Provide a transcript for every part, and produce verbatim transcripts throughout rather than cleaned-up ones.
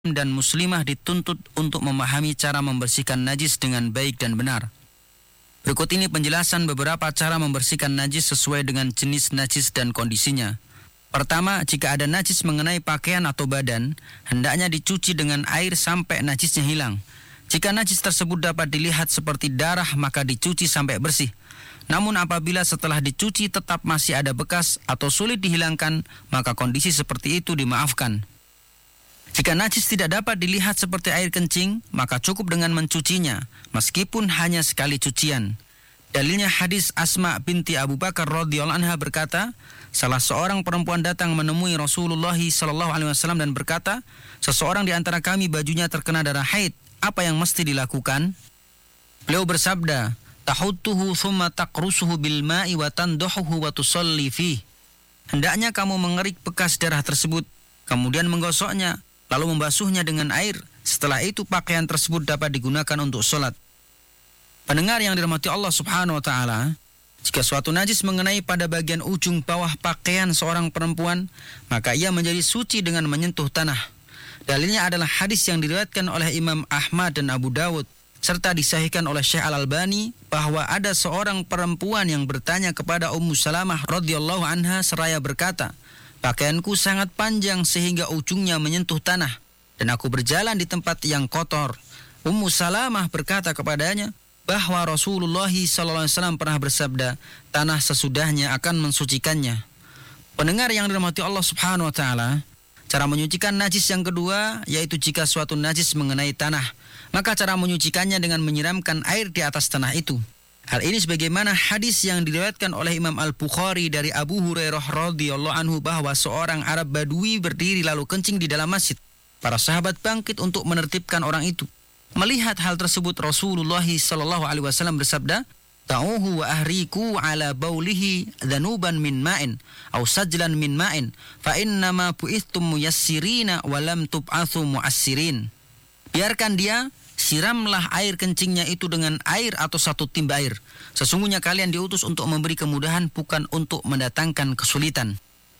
dan muslimah dituntut untuk memahami cara membersihkan najis dengan baik dan benar. Berikut ini penjelasan beberapa cara membersihkan najis sesuai dengan jenis najis dan kondisinya. Pertama, jika ada najis mengenai pakaian atau badan, hendaknya dicuci dengan air sampai najisnya hilang. Jika najis tersebut dapat dilihat seperti darah, maka dicuci sampai bersih. Namun apabila setelah dicuci tetap masih ada bekas atau sulit dihilangkan, maka kondisi seperti itu dimaafkan. Jika najis tidak dapat dilihat seperti air kencing, maka cukup dengan mencucinya, meskipun hanya sekali cucian. Dalilnya hadis Asma binti Abu Bakar radhiyallahu anha berkata, salah seorang perempuan datang menemui Rasulullah shallallahu alaihi wasallam dan berkata, seseorang di antara kami bajunya terkena darah haid, apa yang mesti dilakukan? Beliau bersabda, tahuttuhu thumma taqrusuhu bil ma'i wa tanduhuhu wa tusalli fih. Hendaknya kamu mengerik bekas darah tersebut, kemudian menggosoknya, lalu membasuhnya dengan air. Setelah itu pakaian tersebut dapat digunakan untuk sholat. Pendengar yang dirahmati Allah subhanahu wa ta'ala, jika suatu najis mengenai pada bagian ujung bawah pakaian seorang perempuan, maka ia menjadi suci dengan menyentuh tanah. Dalilnya adalah hadis yang diriwayatkan oleh Imam Ahmad dan Abu Dawud, serta disahihkan oleh Syekh Al-Albani, bahwa ada seorang perempuan yang bertanya kepada Ummu Salamah radhiyallahu anha seraya berkata, pakaianku sangat panjang sehingga ujungnya menyentuh tanah, dan aku berjalan di tempat yang kotor. Ummu Salamah berkata kepadanya bahwa Rasulullah shallallahu alaihi wasallam pernah bersabda, tanah sesudahnya akan mensucikannya. Pendengar yang dirahmati Allah subhanahu wa ta'ala, cara menyucikan najis yang kedua, yaitu jika suatu najis mengenai tanah, maka cara menyucikannya dengan menyiramkan air di atas tanah itu. Hal ini sebagaimana hadis yang diriwayatkan oleh Imam Al-Bukhari dari Abu Hurairah radhiyallahu anhu bahwa seorang Arab Badui berdiri lalu kencing di dalam masjid. Para sahabat bangkit untuk menertibkan orang itu. Melihat hal tersebut, Rasulullah sallallahu alaihi wasallam bersabda, "Ta'uhu wa ahriku ala baulihi dhanuban min ma'in aw sajlan min ma'in fa innama bu'ithtum muyassirina wa lam tub'atsu mu'assirin." Biarkan dia, siramlah air kencingnya itu dengan air atau satu timba air. Sesungguhnya kalian diutus untuk memberi kemudahan, bukan untuk mendatangkan kesulitan.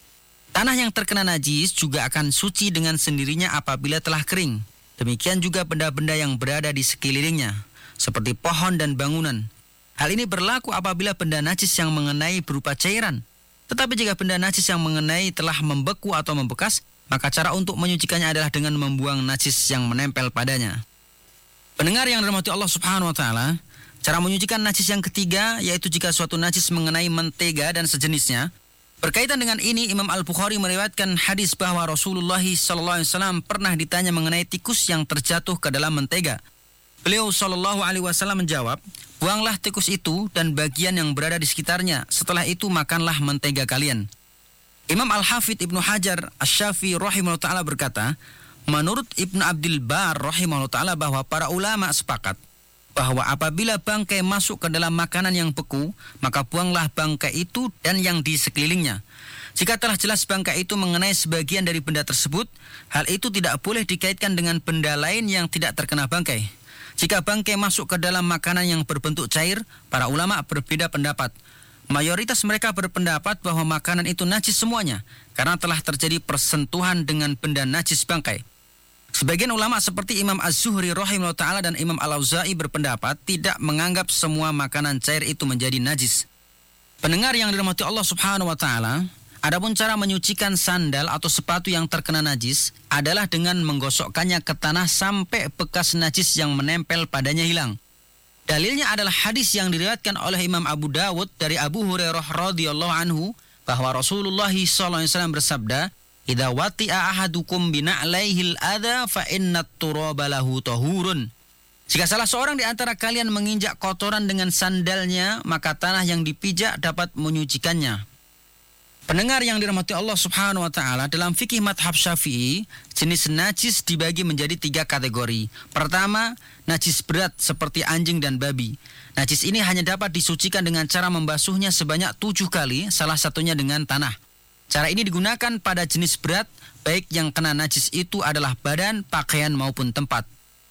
Tanah yang terkena najis juga akan suci dengan sendirinya apabila telah kering. Demikian juga benda-benda yang berada di sekelilingnya, seperti pohon dan bangunan. Hal ini berlaku apabila benda najis yang mengenai berupa cairan. Tetapi jika benda najis yang mengenai telah membeku atau membekas, maka cara untuk menyucikannya adalah dengan membuang najis yang menempel padanya. Pendengar yang dirahmati Allah subhanahu wa ta'ala, cara menyucikan najis yang ketiga, yaitu jika suatu najis mengenai mentega dan sejenisnya. Berkaitan dengan ini, Imam Al-Bukhari meriwayatkan hadis bahwa Rasulullah shallallahu alaihi wasallam pernah ditanya mengenai tikus yang terjatuh ke dalam mentega. Beliau shallallahu alaihi wasallam menjawab, buanglah tikus itu dan bagian yang berada di sekitarnya, setelah itu makanlah mentega kalian. Imam Al-Hafidh Ibnu Hajar Asy-Syafi'i rahimahullah ta'ala berkata, menurut Ibnu Abdul Bar rahimahullah ta'ala bahwa para ulama sepakat bahwa apabila bangkai masuk ke dalam makanan yang beku, maka buanglah bangkai itu dan yang di sekelilingnya. Jika telah jelas bangkai itu mengenai sebagian dari benda tersebut, hal itu tidak boleh dikaitkan dengan benda lain yang tidak terkena bangkai. Jika bangkai masuk ke dalam makanan yang berbentuk cair, para ulama berbeda pendapat. Mayoritas mereka berpendapat bahwa makanan itu najis semuanya, karena telah terjadi persentuhan dengan benda najis bangkai. Sebagian ulama seperti Imam Az-Zuhri rahimahullah ta'ala dan Imam Al-Auza'i berpendapat tidak menganggap semua makanan cair itu menjadi najis. Pendengar yang dirahmati Allah subhanahu wa ta'ala, adapun cara menyucikan sandal atau sepatu yang terkena najis adalah dengan menggosokkannya ke tanah sampai bekas najis yang menempel padanya hilang. Dalilnya adalah hadis yang diriwayatkan oleh Imam Abu Dawud dari Abu Hurairah radhiyallahu anhu bahwa Rasulullah shallallahu alaihi wasallam bersabda, idza wati'a ahadukum bina'laihil adha fa innat turaba lahu tahurun. Jika salah seorang di antara kalian menginjak kotoran dengan sandalnya, maka tanah yang dipijak dapat menyucikannya. Pendengar yang dirahmati Allah subhanahu wa ta'ala, dalam fikih madhab Syafi'i, jenis najis dibagi menjadi tiga kategori. Pertama, najis berat seperti anjing dan babi. Najis ini hanya dapat disucikan dengan cara membasuhnya sebanyak tujuh kali, salah satunya dengan tanah. Cara ini digunakan pada jenis berat, baik yang kena najis itu adalah badan, pakaian maupun tempat.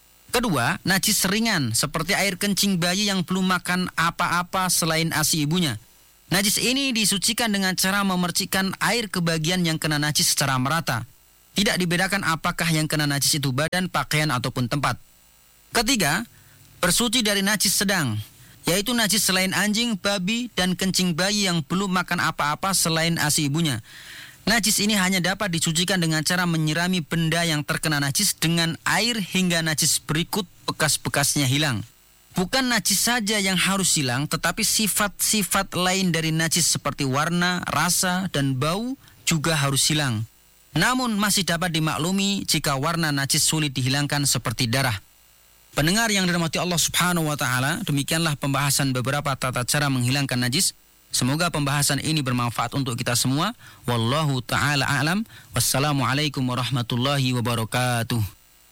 Kedua, najis ringan, seperti air kencing bayi yang belum makan apa-apa selain ASI ibunya. Najis ini disucikan dengan cara memercikkan air ke bagian yang kena najis secara merata. Tidak dibedakan apakah yang kena najis itu badan, pakaian, ataupun tempat. Ketiga, bersuci dari najis sedang, yaitu najis selain anjing, babi, dan kencing bayi yang belum makan apa-apa selain ASI ibunya. Najis ini hanya dapat disucikan dengan cara menyirami benda yang terkena najis dengan air hingga najis berikut bekas-bekasnya hilang. Bukan najis saja yang harus hilang, tetapi sifat-sifat lain dari najis seperti warna, rasa, dan bau juga harus hilang. Namun masih dapat dimaklumi jika warna najis sulit dihilangkan seperti darah. Pendengar yang dirahmati Allah Subhanahu wa taala, demikianlah pembahasan beberapa tata cara menghilangkan najis. Semoga pembahasan ini bermanfaat untuk kita semua. Wallahu ta'ala a'lam. Wassalamualaikum warahmatullahi wabarakatuh.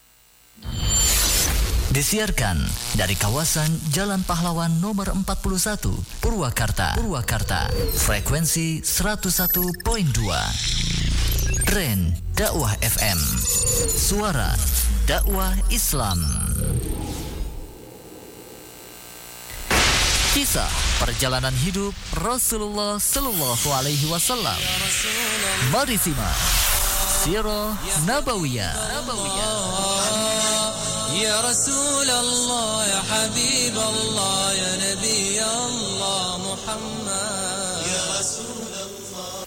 Disiarkan dari kawasan Jalan Pahlawan nomor empat puluh satu, Purwakarta. Purwakarta. Frekuensi seratus satu koma dua. Tren Dakwah F M. Suara dakwah Islam. Kisah perjalanan hidup Rasulullah Sallallahu Alaihi Wasallam. Mari simak Sirah Nabawiyah. Ya Rasulullah, ya Habib Allah, ya Nabi Allah Muhammad. Ya Rasulullah.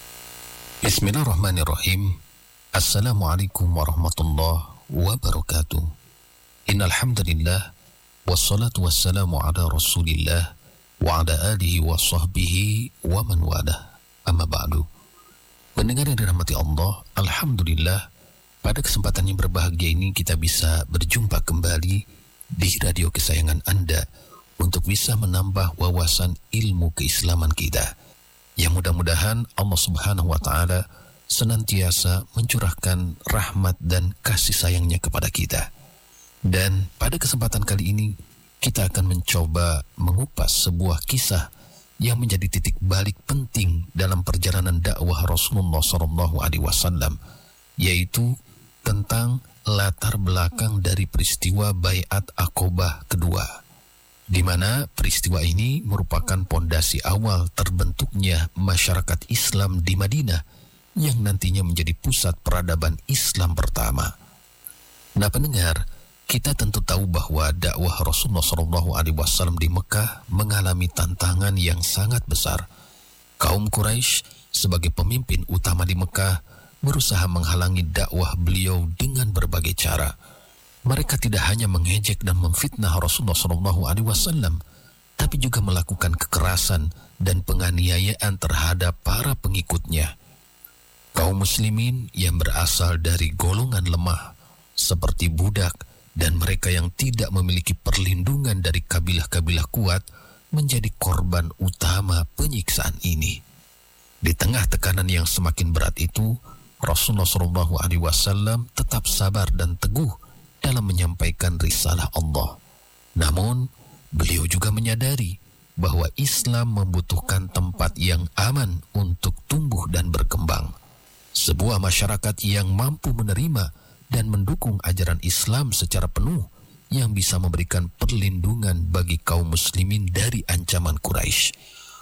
Bismillahirrahmanirrahim. Assalamualaikum warahmatullahi wabarakatuh. Innal hamdalillah wassalatu wassalamu ala Rasulillah wa ala alihi wa sahbihi wa man walah. Amma ba'du. Pendengar yang dirahmati Allah, alhamdulillah pada kesempatan yang berbahagia ini kita bisa berjumpa kembali di radio kesayangan Anda untuk bisa menambah wawasan ilmu keislaman kita. Yang mudah-mudahan Allah Subhanahu wa taala senantiasa mencurahkan rahmat dan kasih sayangnya kepada kita. Dan pada kesempatan kali ini kita akan mencoba mengupas sebuah kisah yang menjadi titik balik penting dalam perjalanan dakwah Rasulullah shallallahu alaihi wasallam, yaitu tentang latar belakang dari peristiwa Baiat Aqobah kedua, di mana peristiwa ini merupakan pondasi awal terbentuknya masyarakat Islam di Madinah yang nantinya menjadi pusat peradaban Islam pertama. Nah pendengar, kita tentu tahu bahwa dakwah Rasulullah shallallahu alaihi wasallam di Mekah mengalami tantangan yang sangat besar. Kaum Quraisy sebagai pemimpin utama di Mekah berusaha menghalangi dakwah beliau dengan berbagai cara. Mereka tidak hanya mengejek dan memfitnah Rasulullah shallallahu alaihi wasallam, tapi juga melakukan kekerasan dan penganiayaan terhadap para pengikutnya. Kaum muslimin yang berasal dari golongan lemah seperti budak dan mereka yang tidak memiliki perlindungan dari kabilah-kabilah kuat menjadi korban utama penyiksaan ini. Di tengah tekanan yang semakin berat itu, Rasulullah shallallahu alaihi wasallam tetap sabar dan teguh dalam menyampaikan risalah Allah. Namun, beliau juga menyadari bahwa Islam membutuhkan tempat yang aman untuk tumbuh dan berkembang. Sebuah masyarakat yang mampu menerima dan mendukung ajaran Islam secara penuh yang bisa memberikan perlindungan bagi kaum muslimin dari ancaman Quraisy.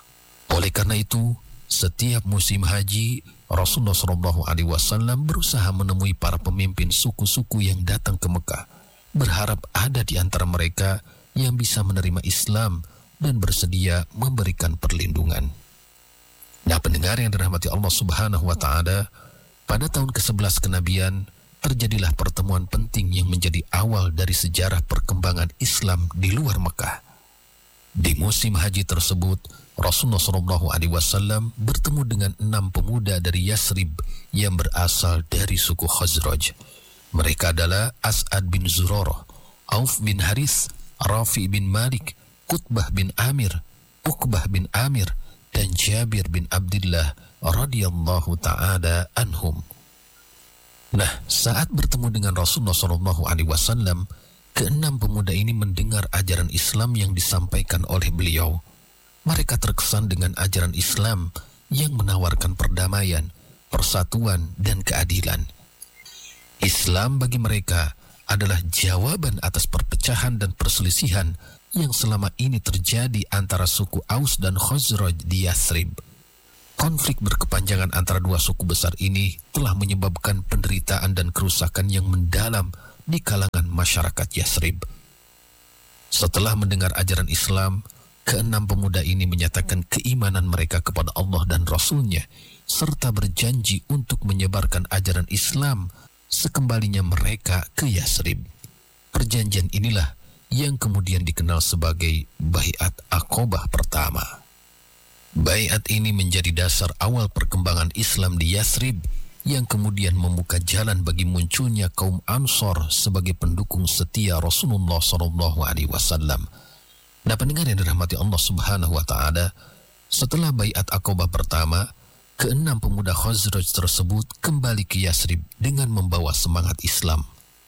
Oleh karena itu, setiap musim haji, Rasulullah shallallahu alaihi wasallam berusaha menemui para pemimpin suku-suku yang datang ke Mekah, berharap ada di antara mereka yang bisa menerima Islam dan bersedia memberikan perlindungan. Nah, pendengar yang dirahmati Allah Subhanahu wa taala, pada tahun kesebelas kenabian terjadilah pertemuan penting yang menjadi awal dari sejarah perkembangan Islam di luar Mekah. Di musim haji tersebut, Rasulullah shallallahu alaihi wasallam bertemu dengan enam pemuda dari Yasrib yang berasal dari suku Khazraj. Mereka adalah As'ad bin Zurarah, Auf bin Haris, Rafi bin Malik, Qutbah bin Amir, Uqbah bin Amir, dan Jabir bin Abdullah radhiyallahu ta'ala anhum. Nah, saat bertemu dengan Rasulullah shallallahu alaihi wasallam, keenam pemuda ini mendengar ajaran Islam yang disampaikan oleh beliau. Mereka terkesan dengan ajaran Islam yang menawarkan perdamaian, persatuan, dan keadilan. Islam bagi mereka adalah jawaban atas perpecahan dan perselisihan yang selama ini terjadi antara suku Aus dan Khazraj di Yasrib. Konflik berkepanjangan antara dua suku besar ini telah menyebabkan penderitaan dan kerusakan yang mendalam di kalangan masyarakat Yathrib. Setelah mendengar ajaran Islam, keenam pemuda ini menyatakan keimanan mereka kepada Allah dan Rasul-Nya, serta berjanji untuk menyebarkan ajaran Islam sekembalinya mereka ke Yathrib. Perjanjian inilah yang kemudian dikenal sebagai Baiat Aqobah pertama. Baiat ini menjadi dasar awal perkembangan Islam di Yathrib yang kemudian membuka jalan bagi munculnya kaum Ansor sebagai pendukung setia Rasulullah shallallahu alaihi wasallam. Nah, pendengar yang dirahmati Allah Subhanahu wa taala, setelah Baiat Aqobah pertama, keenam pemuda Khazraj tersebut kembali ke Yathrib dengan membawa semangat Islam.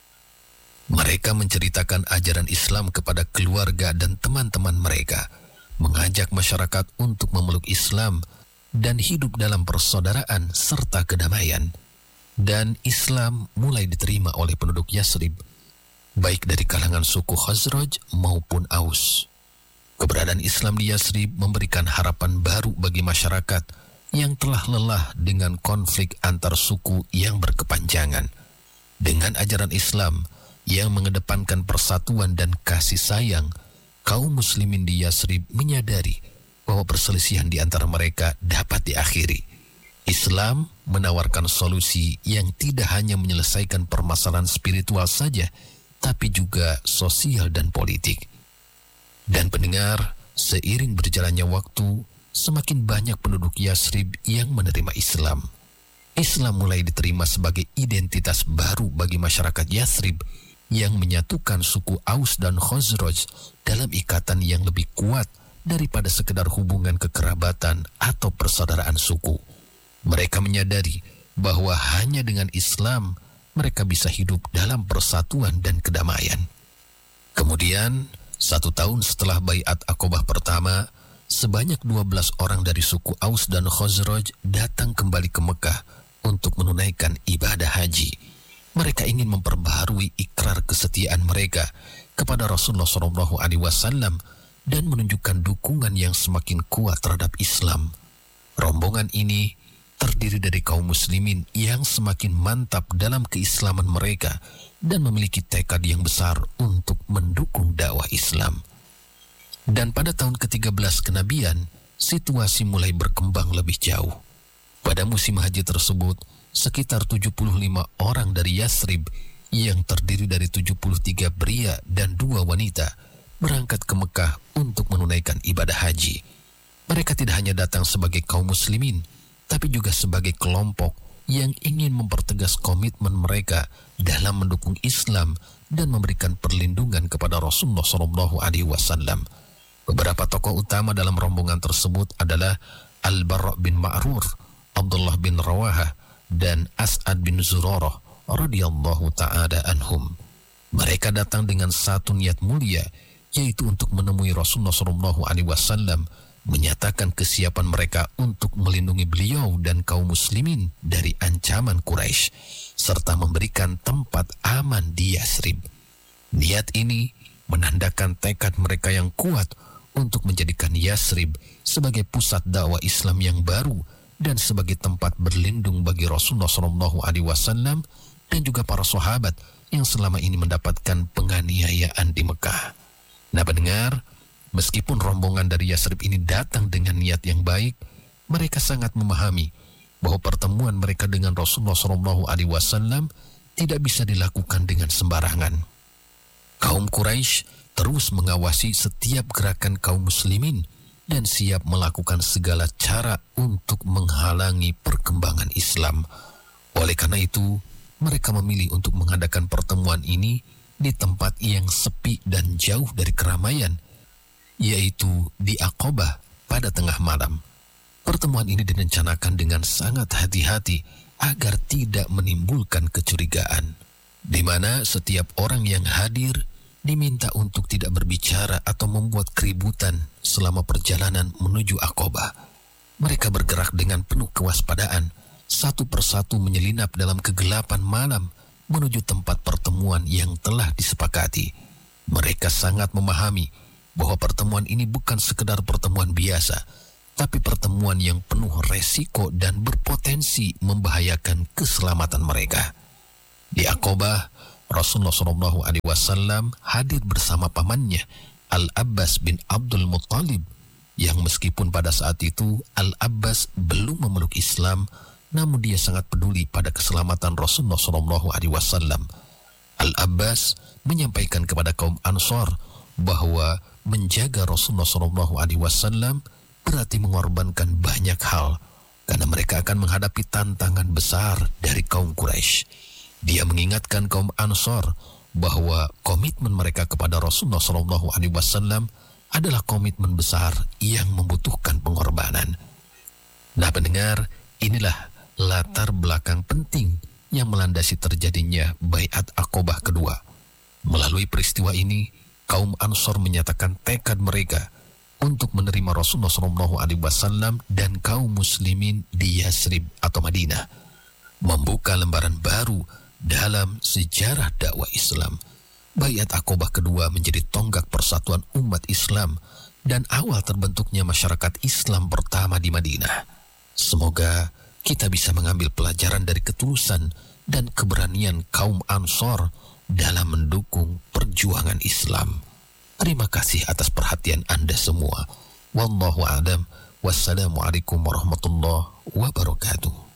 Mereka menceritakan ajaran Islam kepada keluarga dan teman-teman mereka, mengajak masyarakat untuk memeluk Islam dan hidup dalam persaudaraan serta kedamaian. Dan Islam mulai diterima oleh penduduk Yathrib, baik dari kalangan suku Khazraj maupun Aus. Keberadaan Islam di Yathrib memberikan harapan baru bagi masyarakat yang telah lelah dengan konflik antar suku yang berkepanjangan. Dengan ajaran Islam yang mengedepankan persatuan dan kasih sayang, kaum muslimin di Yathrib menyadari bahwa perselisihan di antara mereka dapat diakhiri. Islam menawarkan solusi yang tidak hanya menyelesaikan permasalahan spiritual saja, tapi juga sosial dan politik. Dan pendengar, seiring berjalannya waktu, semakin banyak penduduk Yathrib yang menerima Islam. Islam mulai diterima sebagai identitas baru bagi masyarakat Yathrib yang menyatukan suku Aus dan Khazraj dalam ikatan yang lebih kuat daripada sekedar hubungan kekerabatan atau persaudaraan suku. Mereka menyadari bahwa hanya dengan Islam mereka bisa hidup dalam persatuan dan kedamaian. Kemudian, satu tahun setelah Baiat Aqobah pertama, sebanyak dua belas orang dari suku Aus dan Khazraj datang kembali ke Mekah untuk menunaikan ibadah haji. Mereka ingin memperbaharui ikrar kesetiaan mereka kepada Rasulullah shallallahu alaihi wasallam dan menunjukkan dukungan yang semakin kuat terhadap Islam. Rombongan ini terdiri dari kaum muslimin yang semakin mantap dalam keislaman mereka dan memiliki tekad yang besar untuk mendukung dakwah Islam. Dan pada tahun ke tiga belas kenabian, situasi mulai berkembang lebih jauh. Pada musim haji tersebut, sekitar tujuh puluh lima orang dari Yathrib yang terdiri dari tujuh puluh tiga pria dan dua wanita berangkat ke Mekah untuk menunaikan ibadah haji. Mereka tidak hanya datang sebagai kaum muslimin, tapi juga sebagai kelompok yang ingin mempertegas komitmen mereka dalam mendukung Islam dan memberikan perlindungan kepada Rasulullah shallallahu alaihi wasallam. Beberapa tokoh utama dalam rombongan tersebut adalah Al-Bara' bin Ma'rur, Abdullah bin Rawahah, dan As'ad bin Zurarah radhiyallahu ta'ala anhum. Mereka datang dengan satu niat mulia, yaitu untuk menemui Rasulullah shallallahu alaihi wasallam, menyatakan kesiapan mereka untuk melindungi beliau dan kaum muslimin dari ancaman Quraisy, serta memberikan tempat aman di Yathrib. Niat ini menandakan tekad mereka yang kuat untuk menjadikan Yathrib sebagai pusat dakwah Islam yang baru dan sebagai tempat berlindung bagi Rasulullah shallallahu alaihi wasallam dan juga para sahabat yang selama ini mendapatkan penganiayaan di Mekah. Nah, pendengar, meskipun rombongan dari Yathrib ini datang dengan niat yang baik, mereka sangat memahami bahwa pertemuan mereka dengan Rasulullah shallallahu alaihi wasallam tidak bisa dilakukan dengan sembarangan. Kaum Quraisy terus mengawasi setiap gerakan kaum muslimin dan siap melakukan segala cara untuk menghalangi perkembangan Islam. Oleh karena itu, mereka memilih untuk mengadakan pertemuan ini di tempat yang sepi dan jauh dari keramaian, yaitu di Aqobah pada tengah malam. Pertemuan ini direncanakan dengan sangat hati-hati agar tidak menimbulkan kecurigaan, di mana setiap orang yang hadir diminta untuk tidak berbicara atau membuat keributan selama perjalanan menuju Aqobah. Mereka bergerak dengan penuh kewaspadaan, satu persatu menyelinap dalam kegelapan malam menuju tempat pertemuan yang telah disepakati. Mereka sangat memahami bahwa pertemuan ini bukan sekedar pertemuan biasa, tapi pertemuan yang penuh resiko dan berpotensi membahayakan keselamatan mereka. Di Aqabah, Rasulullah shallallahu alaihi wasallam hadir bersama pamannya Al-Abbas bin Abdul Muttalib, yang meskipun pada saat itu Al-Abbas belum memeluk Islam, namun dia sangat peduli pada keselamatan Rasulullah shallallahu alaihi wasallam. Al-Abbas menyampaikan kepada kaum Ansor bahwa menjaga Rasulullah shallallahu alaihi wasallam berarti mengorbankan banyak hal, karena mereka akan menghadapi tantangan besar dari kaum Quraisy. Dia mengingatkan kaum Ansor bahwa komitmen mereka kepada Rasulullah shallallahu alaihi wasallam adalah komitmen besar yang membutuhkan pengorbanan. Nah pendengar, inilah latar belakang penting yang melandasi terjadinya Baiat Aqabah kedua. Melalui peristiwa ini, kaum Ansor menyatakan tekad mereka untuk menerima Rasulullah shallallahu alaihi wasallam dan kaum muslimin di Yasrib atau Madinah, membuka lembaran baru dalam sejarah dakwah Islam. Baiat Aqabah kedua menjadi tonggak persatuan umat Islam dan awal terbentuknya masyarakat Islam pertama di Madinah. Semoga kita bisa mengambil pelajaran dari ketulusan dan keberanian kaum Ansor dalam mendukung perjuangan Islam. Terima kasih atas perhatian Anda semua. Wallahu a'lam. Wassalamualaikum warahmatullahi wabarakatuh.